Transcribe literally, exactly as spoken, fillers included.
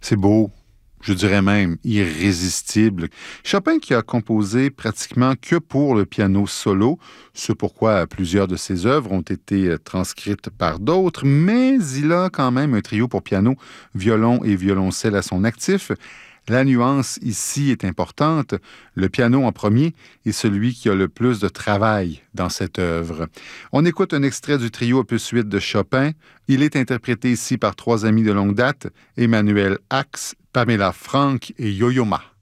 C'est beau. Je dirais même irrésistible. Chopin qui a composé pratiquement que pour le piano solo, ce pourquoi plusieurs de ses œuvres ont été transcrites par d'autres, mais il a quand même un trio pour piano, violon et violoncelle à son actif. La nuance ici est importante. Le piano en premier est celui qui a le plus de travail dans cette œuvre. On écoute un extrait du trio opus huit de Chopin. Il est interprété ici par trois amis de longue date, Emmanuel Ax, Pamela Frank et Yo-Yo Ma.